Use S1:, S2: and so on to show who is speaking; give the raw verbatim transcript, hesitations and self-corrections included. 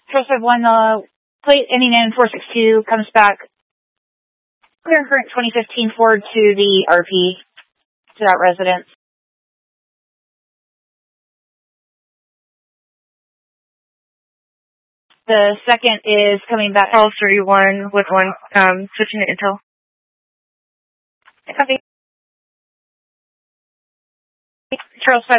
S1: Charles five one, uh, plate ending in four six two comes back. Clear and current twenty fifteen Ford to the R P, to that residence. The second is coming back.
S2: Charles thirty-one with one, um, switching to Intel.
S1: Copy. Charles five